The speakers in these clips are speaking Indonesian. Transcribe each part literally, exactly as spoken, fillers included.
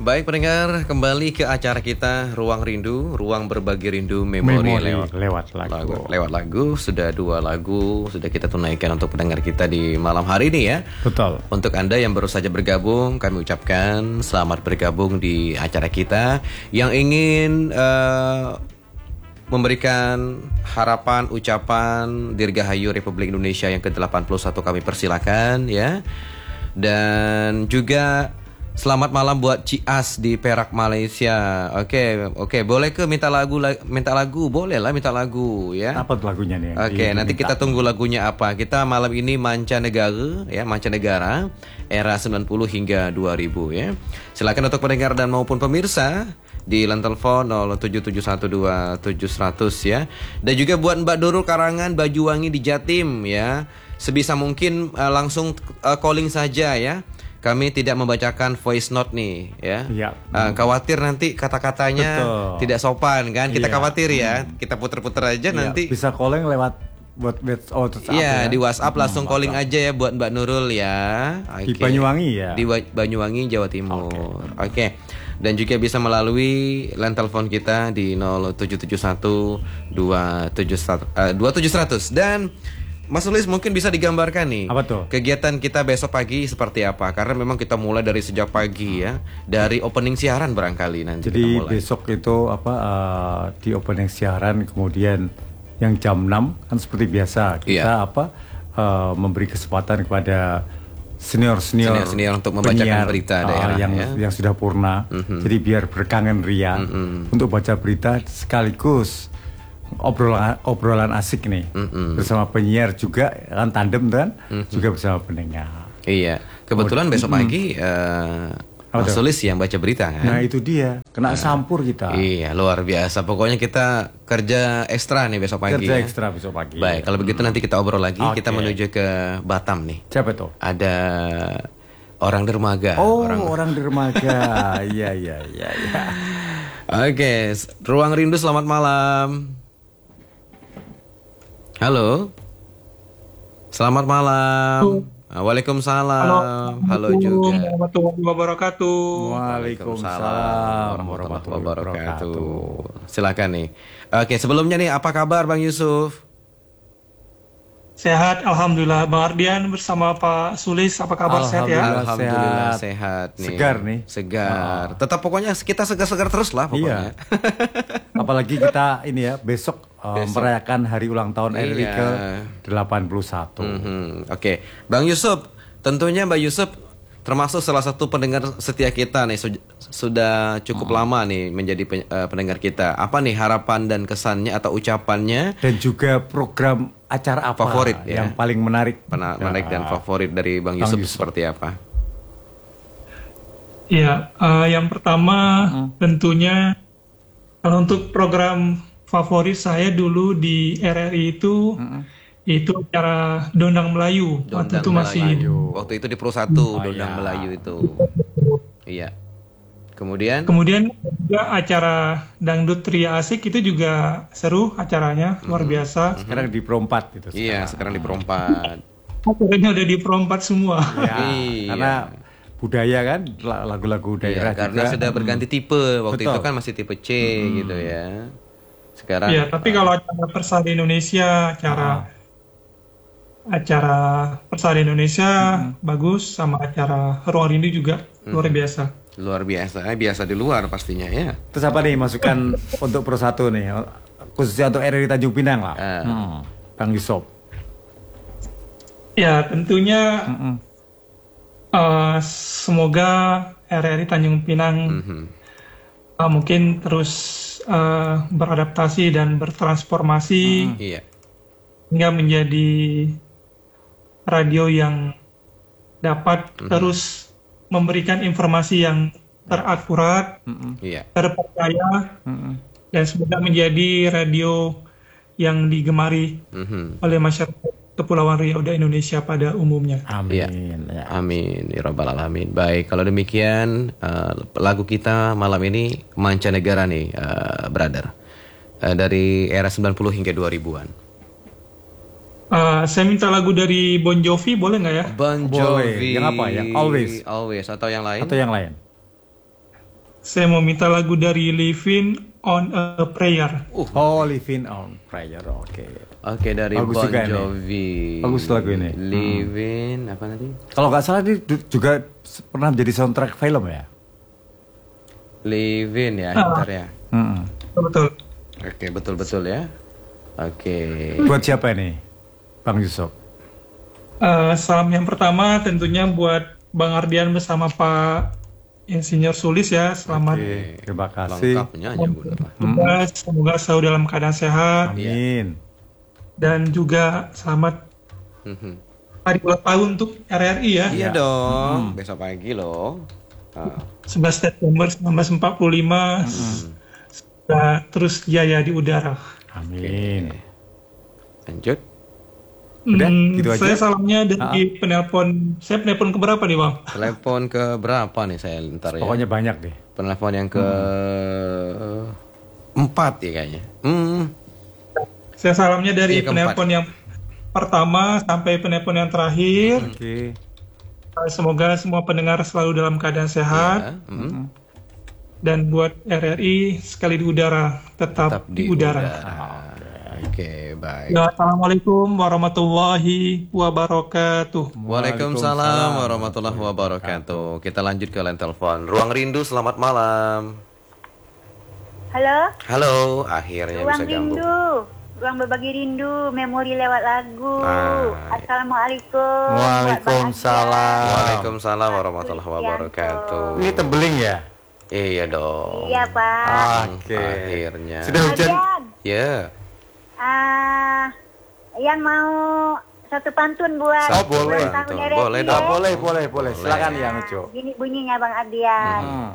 Baik pendengar, kembali ke acara kita Ruang Rindu, Ruang Berbagi Rindu Memori, Memori lewat, lewat lagu. lagu. Lewat lagu, sudah dua lagu sudah kita tunaikan untuk pendengar kita di malam hari ini ya. Betul. Untuk Anda yang baru saja bergabung, kami ucapkan selamat bergabung di acara kita. Yang ingin uh, memberikan harapan, ucapan Dirgahayu Republik Indonesia yang ke delapan puluh satu kami persilakan ya. Dan juga selamat malam buat Cias di Perak, Malaysia. Oke, oke, boleh ke minta lagu, minta lagu, boleh lah minta lagu ya. Apa lagunya nih? Oke, nanti kita tunggu lagunya apa. Kita malam ini mancanegara ya, mancanegara era sembilan puluh hingga dua ribu ya. Silakan untuk pendengar dan maupun pemirsa di line telepon nol tujuh tujuh satu dua tujuh seratus ya. Dan juga buat Mbak Doro Karangan Bajuwangi di Jatim ya. Sebisa mungkin uh, langsung uh, calling saja ya. Kami tidak membacakan voice note nih ya. Iya. Uh, khawatir nanti kata-katanya Betul. tidak sopan kan. Kita Iya. khawatir ya. Kita puter-puter aja Iya, nanti. bisa calling lewat buat WhatsApp. Iya, ya. di WhatsApp langsung Hmm, calling WhatsApp. aja ya buat Mbak Nurul ya. Di Oke. Banyuwangi ya. Di Wa- Banyuwangi, Jawa Timur. Oke. Dan juga bisa melalui line telepon kita di nol tujuh tujuh satu dua tujuh seratus. Dan Mas Sulis mungkin bisa digambarkan nih Apa tuh? kegiatan kita besok pagi seperti apa? Karena memang kita mulai dari sejak pagi ya, dari opening siaran barangkali nanti. Jadi kita mulai. besok itu apa uh, di opening siaran, kemudian yang jam enam kan seperti biasa kita Iya. apa uh, memberi kesempatan kepada senior-senior Senior-senior untuk membacakan penyiar, berita uh, daerah yang ya. yang sudah purna. Mhm. Jadi biar berkangen ria Mhm. untuk baca berita sekaligus obrolan obrolan asik nih Mhm. bersama penyiar juga kan tandem kan Mhm. juga bersama pendengar. Iya, kebetulan besok pagi eh, Apa Mas tuh? Sulis yang baca berita kan. Nah itu dia kena sampur kita. Iya, luar biasa. Pokoknya kita kerja ekstra nih besok pagi. Kerja ya. ekstra besok pagi. Baik, kalau begitu nanti kita obrol lagi. Oke. Kita menuju ke Batam nih. Siapa tuh? Ada orang dermaga. Oh, orang... orang dermaga. Iya, iya, iya, iya. Oke, s- Ruang Rindu selamat malam. Halo. Selamat malam. Ah, Waalaikumsalam. Halo, juga. Warahmatullahi wabarakatuh. Waalaikumsalam warahmatullahi wabarakatuh. Silakan nih. Oke, sebelumnya nih apa kabar Bang Yusuf? Sehat, alhamdulillah. Bang Ardian bersama Pak Sulis, apa kabar? Sehat ya? Alhamdulillah. Alhamdulillah sehat. sehat nih. Segar nih. Segar. Tetap pokoknya kita segar-segar terus lah pokoknya. Iya. Apalagi kita ini ya besok, uh, Besok. merayakan hari ulang tahun R I Iya. ke delapan puluh satu. Mhm. Oke, Bang Yusuf, tentunya Mbak Yusuf termasuk salah satu pendengar setia kita nih, su- sudah cukup Hmm. lama nih menjadi pen- eh, pendengar kita. Apa nih harapan dan kesannya atau ucapannya Dan juga program acara apa Favorit, ya. yang paling menarik? pena- menarik dan Nah, favorit dari Bang Bang Yusuf, Yusuf. seperti apa? Iya, eh, yang pertama tentunya kalau untuk program favorit saya dulu di R R I itu itu acara Dondang Melayu. Waktu Dondang itu masih Melayu. Waktu itu di Pro satu, Oh, Dondang iya. Melayu itu. Iya. Kemudian kemudian juga acara Dangdut Ria Asik itu juga seru acaranya, luar biasa. sekarang di Pro empat itu. iya, sekarang di perempat. Acaranya udah di Pro empat semua. Ya, Iya. karena budaya kan la- lagu-lagu daerah Iya, karena juga. sudah berganti tipe. Waktu Betul. itu kan masih tipe C gitu ya. Sekarang Iya, tapi kalau acara Persada Indonesia, acara acara Persada Indonesia bagus, sama acara Ruang Rindu juga luar biasa. luar biasa, eh, biasa di luar pastinya ya. Terus apa nih masukan untuk Pro satu nih, khususnya untuk R R I Tanjung Pinang lah. Ah. Hmm. Bang Yusuf. Ya, tentunya Mm-mm. eh, semoga R R I Tanjung Pinang Mhm. eh, mungkin terus eh, beradaptasi dan bertransformasi Iya. hingga menjadi radio yang dapat terus memberikan informasi yang terakurat, Mm-mm. Iya. terpercaya, Mm-mm. dan semoga menjadi radio yang digemari Mhm. oleh masyarakat Kepulauan Riau dan Indonesia pada umumnya. Amin. Ya. Amin ya rabbal alamin. Baik, kalau demikian eh, lagu kita malam ini mancanegara nih, eh, brother. Eh, dari era sembilan puluh hingga dua ribuan. Eh, saya minta lagu dari Bon Jovi, boleh nggak ya? Bon Boleh. Jovi. Yang apa? Yang Always? Always atau yang lain? Atau yang lain? saya mau minta lagu dari Living on a Prayer. Oh, Living on Prayer. Oke. Oke, dari Bagus Bon juga ini. Jovi. Bagus lagu ini. Living apa tadi? Kalau nggak salah ini du- juga pernah menjadi soundtrack film ya. Living ya, Ah. bentar ya. Mm-mm. Betul. Oke, betul-betul ya. Oke. Buat siapa ini, Bang Yusuf? Eh, salam yang pertama tentunya buat Bang Ardian bersama Pak Insinyur Sulis ya. Selamat Oke, terima kasih. Lengkapnya aja bener lah. semoga, semoga selalu dalam keadaan sehat Amin. dan juga selamat Mhm. hari ulang tahun untuk R R I ya. Iya dong, besok pagi loh. Ah. sebelas September seribu sembilan ratus empat puluh lima sudah terus jaya di udara. Amin. Lanjut. Udah, Hmm, gitu aja? Saya salamnya dari penelpon. Saya penelpon keberapa nih Bang? Telepon ke berapa nih saya ntar ya? Pokoknya banyak deh. Penelpon yang ke empat ya kayaknya. Hmm. Saya salamnya dari Iya, keempat. penelpon yang pertama sampai penelpon yang terakhir. Oke. Semoga semua pendengar selalu dalam keadaan sehat. Ya, hmm. Dan buat R R I sekali di udara tetap, Tetap di udara. Oke, baik. Ya, Assalamualaikum warahmatullahi wabarakatuh. Waalaikumsalam warahmatullahi wabarakatuh. Kita lanjut ke line telepon. Ruang Rindu, selamat malam. Halo, Halo, akhirnya ruang bisa gabung. rindu, ruang berbagi rindu, memori lewat lagu. Ah. Assalamualaikum. Waalaikumsalam. Waalaikumsalam warahmatullahi wabarakatuh. Ini tembeling ya? Iya dong. Iya Pak. Oke. Akhirnya. Sudah hujan? Kemudian, Ya. ah, yang mau satu pantun buat Oh, boleh. ulang tahun Pantun. R R I Boleh ya? dong. Boleh, boleh, boleh. Silakan ya, Ah, Ucu. Gini bunyinya Bang Ardian. Hmm.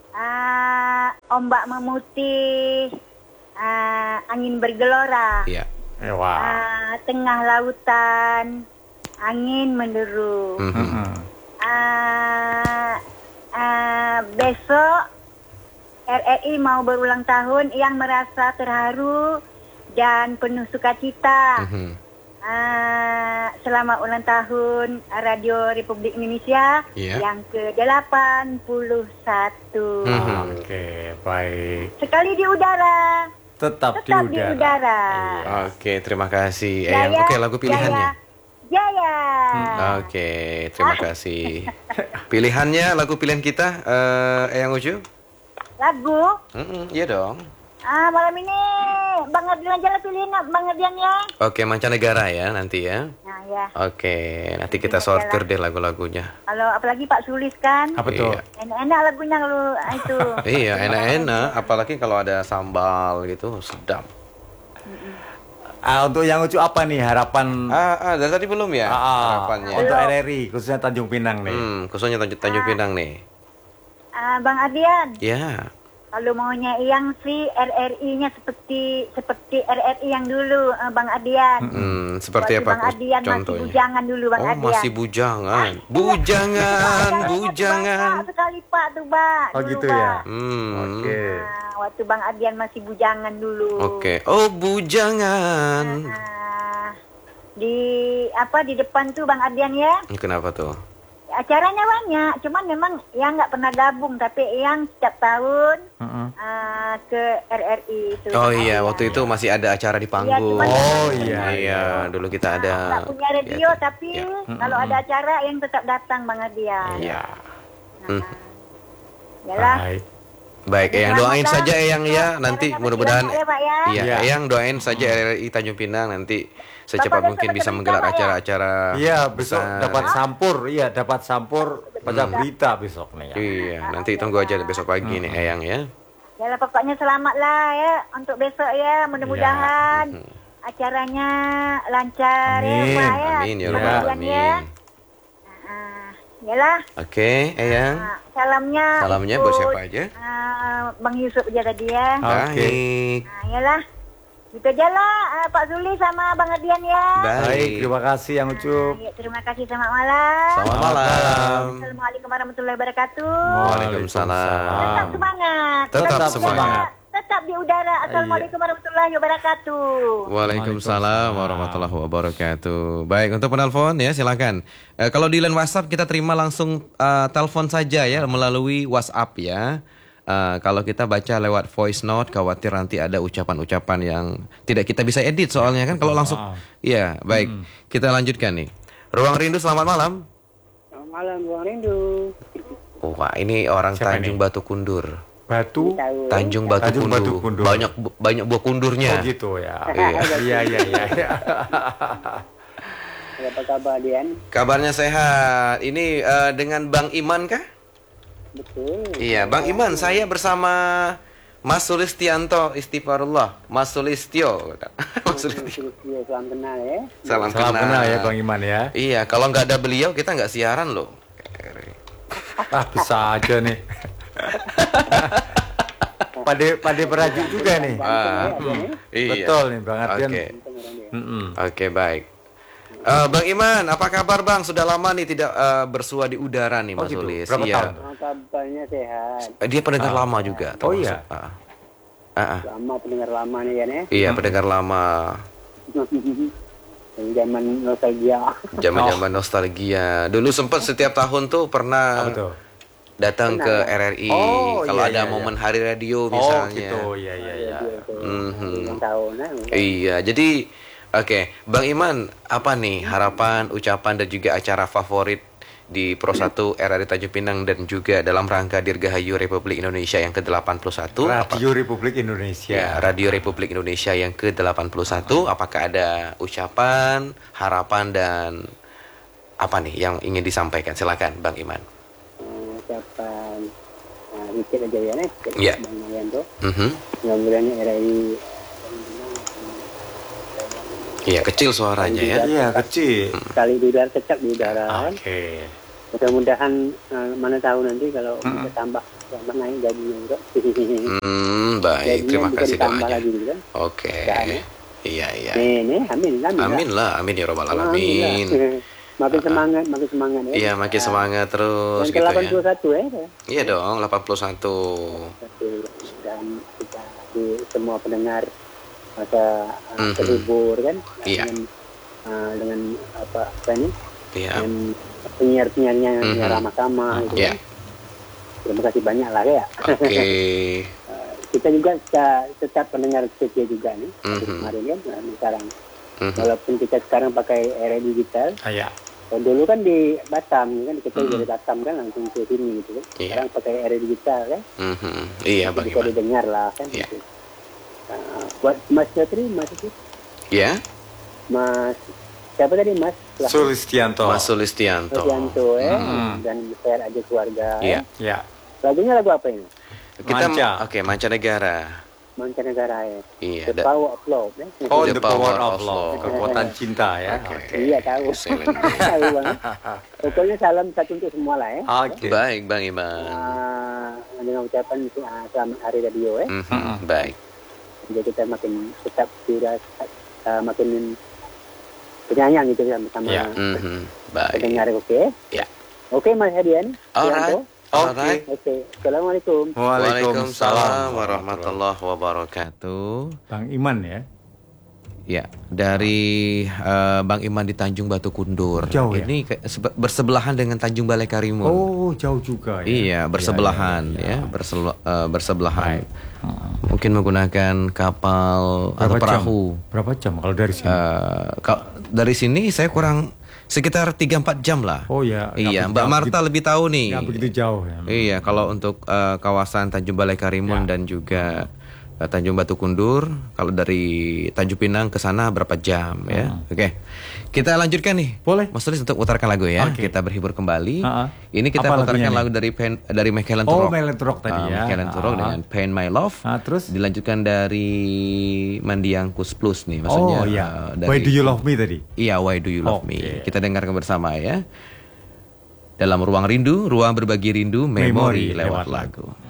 Ah, ombak memutih, ah, angin bergelora. Iya. Eh, wah. Ah, tengah lautan, angin menderu. Mhm. Hmm. Ah, ah, besok R R I mau berulang tahun yang merasa terharu dan penuh sukacita. Mhm. Ah, selamat ulang tahun Radio Republik Indonesia Iya. yang ke delapan puluh satu. Mhm. Oke, baik. Sekali di udara, Tetap, tetap di di udara. udara. Oke, terima kasih. Jaya, Eyang, oke lagu pilihannya. Jaya. Oke, terima kasih. Pilihannya lagu pilihan kita eh Eyang Ucu? Lagu. Mm-mm, iya dong. Ah, malam ini Bang Ardian aja lah pilihin Bang Ardian ya. Oke, mancanegara ya nanti ya. Nah ya. Oke, nanti kita sortir deh lagu-lagunya. Kalau apalagi Pak Sulis kan, Apa tuh? Iya. enak-enak lagunya kalau itu. Iya, enak-enak. Apalagi kalau ada sambal gitu, sedap. Ah, untuk yang Ucu apa nih harapan Ah, ah dari tadi belum ya? ah, Harapannya. untuk R R I khususnya Tanjung Pinang nih? Hmm, khususnya Tanjung, Tanjung Pinang nih. Ah, Bang Ardian, Ya. kalau maunya Iyang sih R R I-nya seperti seperti R R I yang dulu, eh, Bang Ardian. Hmm, seperti Waktu apa Bang Ardian masih contohnya? bujangan dulu Bang Oh, Ardian. masih bujangan. Bujangan, Acaranya tuh bujangan. banyak sekali Pak tuh Pak. Oh, dulu, gitu Pak. ya? Hmm. Oke. Nah, waktu Bang Ardian masih bujangan dulu. Oke. Oh, bujangan. Nah, di apa di depan tuh Bang Ardian ya? Kenapa tuh? Acaranya banyak, cuman memang yang nggak pernah gabung, tapi yang setiap tahun Heeh. uh, ke R R I itu. Oh Bang iya, Ardian. waktu itu masih ada acara di Iya, panggung. cuman Oh, yang- iya. Iya, dulu kita ada. nggak punya radio, kegiatan. tapi Ya. kalau ada acara yang tetap datang Bang Ardian. Iya. Hmm. Yalah. Baik. Baik, Eyang doain Selamat saja Eyang ya. datang. Nanti Selamat mudah-mudahan datang ya, Pak, ya. Iya, Iya. Eyang doain saja R R I Tanjung Pinang nanti secepat Bapak mungkin besok bisa berita, menggelar Pak, ya? acara-acara. Iya, besok besar. dapat sampur, iya dapat sampur baca berita besok nih ya. Iya, nanti tunggu aja besok pagi nih Eyang ya. Yalah pokoknya selamat lah ya untuk besok ya. Mudah-mudahan Iya. acaranya lancar ya Amin. Pak ya. Amin ya Iya. rabbal Kemudian ya. alamin. Ah, yalah. Oke, Eyang. Ah, salamnya. Salamnya untuk, buat siapa aja? ah, Bang Yusuf aja tadi ya. Oke. Baik. Nah, yalah. Gitu aja lah ah, Pak Zuli sama Bang Adian ya. Baik, Baik. terima kasih yang Ucup. Ya, terima kasih, selamat malam. Selamat malam. Assalamualaikum warahmatullahi wabarakatuh. Waalaikumsalam. Tetap semangat. Tetap Tetap semangat. Tetap di udara. Assalamualaikum warahmatullahi wabarakatuh. Waalaikumsalam warahmatullahi wabarakatuh. Baik, untuk penelpon ya silakan. Eh, kalau di line WhatsApp kita terima langsung eh, telepon saja ya melalui WhatsApp ya. uh, kalau kita baca lewat voice note, khawatir nanti ada ucapan-ucapan yang tidak kita bisa edit soalnya kan kalau langsung. Iya, baik. Hmm. Kita lanjutkan nih. Ruang Rindu, selamat malam. Selamat malam, Ruang Rindu. Oh, wah, ini orang Siapa Tanjung ini? Batu Kundur. Batu Tanjung Batu, Tanjung Kundur. Batu Kundur. Banyak bu- banyak buah kundurnya. Oh gitu ya. Iya. Iya iya iya. iya. Apa kabar, Dian? Kabarnya sehat. Ini uh, dengan Bang Iman kah? Betul. Iya, Bang Iman, saya bersama Mas Sulistianto Istighfarullah. Mas Sulistyo. Mas Sulistyo. Ya, salam kenal ya. Salam, Salam kenal ya Bang Iman ya. Iya, kalau nggak ada beliau kita nggak siaran loh. Ah bisa aja nih. Pade pade berajuk juga nih. Ah, iya. Betul nih Bang Ardian. Oke. Mm-mm. Oke, baik. Eh, Bang Iman, apa kabar Bang? Sudah lama nih tidak eh, bersua di udara nih Oh, Mas gitu. Sulis. Berapa Iya. tahun? Oh, kabarnya sehat. Eh, Dia pendengar lama juga. Oh, termasuk. iya? Ah. Ah, ah. Lama pendengar lama nih kan ya. Iya, pendengar lama. Zaman nostalgia. Zaman-zaman nostalgia. Dulu sempat setiap tahun tuh pernah Apa tuh? datang ke R R I Oh, kalau iya, ada iya, momen iya. hari radio Oh misalnya. gitu. Iya iya iya. Mhm. Yang tahun ya. Iya, jadi oke, Bang Iman, apa nih harapan, ucapan dan juga acara favorit di Pro satu R R I Tanjung Pinang dan juga dalam rangka Dirgahayu Republik Indonesia yang ke delapan puluh satu? Radio Republik Indonesia. Ya, Radio Republik Indonesia yang ke delapan puluh satu, apakah ada ucapan, harapan dan apa nih yang ingin disampaikan? Silakan Bang Iman. Ucapan nah, Richard aja ya nih. Iya. Bang Marianto. Mhm. Mudah-mudahan R R I Iya, kecil suaranya ya. Iya kecil. sekali di udara, tetap di udara. Oke. Mudah-mudahan uh, mana tahu nanti kalau bisa tambah tambah naik gajinya juga. Hmm, baik, terima Gajinya bisa kasih ditambah doanya. lagi gitu kan. Oke. Doanya. Iya, iya. Nih, nih, amin, amin. Amin lah, amin ya robbal Amin alamin. lah. Makin semangat, makin semangat ya. Iya, makin semangat terus Yang ke gitu delapan ya. puluh satu ya. Iya dong, delapan puluh satu. Satu, dan kita di semua pendengar masa uh, Mhm. terhibur kan Iya. dengan uh, dengan apa apa ini Iya. dengan penyiar-penyiarnya yang Mhm. ramah-ramah gitu Iya. kan. Terima kasih banyak lah ya. Oke. Uh, kita juga kita tetap pendengar setia juga nih. Seperti Mhm. kemarin kan uh, sekarang Mhm. walaupun kita sekarang pakai R R I digital. Ah, ya. Kalau dulu kan di Batam kan kita Mhm. dari Batam kan langsung ke sini gitu kan. Iya. Sekarang pakai R R I digital kan. Mhm. Iya, Bang Bisa Iman. didengar lah kan. Iya. Gitu. Uh, buat Mas Jatri, Mas itu, Ya, Mas siapa tadi Mas? Sulistianto. Mas Sulistianto. Sulistianto ya, Mhm. dan share aja keluarga. Iya. Ya. Ya. Lagunya lagu apa ini? Kita Manca. oke, mancanegara. Mancanegara ya. Iya, The da- Power of Love ya. Oh, The the, Power power, of of love. Love. Kekuatan cinta ya. Oke. Iya tahu. Excellent. Tahu banget. Pokoknya salam satu untuk semua lah ya. Oke. Baik, Bang Iman. Ah, dengan ucapan uh, selamat hari radio ya. Mhm. Baik. Jadi kita makin tetap tidak uh, makin penyayang gitu ya sama Ya. Mhm. Baik. pendengar, oke? Ya. Oke Mas Hadian. Alright. Sulianto. Alright. Oke. Assalamualaikum. Waalaikumsalam warahmatullahi wabarakatuh. Bang Iman ya. Ya, dari eh, Bang Iman di Tanjung Batu Kundur. Jauh ya? Ini kayak sebe- bersebelahan dengan Tanjung Balai Karimun. Oh, jauh juga ya. Iya, bersebelahan Iya, iya, ya, bersel- eh, bersebelahan. Baik. Heeh. Mungkin menggunakan kapal atau Berapa perahu. jam? Berapa jam kalau dari sini? Eh, ka- dari sini saya kurang sekitar tiga empat jam lah. Oh ya. nggak Iya, begitu- Mbak nggak Marta begitu- lebih tahu nih. nggak begitu jauh ya. Iya, kalau untuk eh, kawasan Tanjung Balai Karimun Ya. dan juga eh, Tanjung Batu Kundur, kalau dari Tanjung Pinang ke sana berapa jam ya? Oke. Kita lanjutkan nih. Boleh. Mas Tulis untuk putarkan lagu ya. Oke. Kita berhibur kembali. Ha-ha. Ini kita Apa putarkan lagunya lagu dari Pen, dari Michael Oh, Turok. Michael Turok tadi ya. Michael Turok Ha-ha. dengan Pain My Love. Ah, terus? Dilanjutkan dari Mandiangkus Plus nih, maksudnya Oh iya. eh, dari Why do you love me tadi? Iya, Why Do You Love Oke. Me. Kita dengarkan bersama ya. Dalam ruang rindu, ruang berbagi rindu, memori Memori lewat lewat lagu.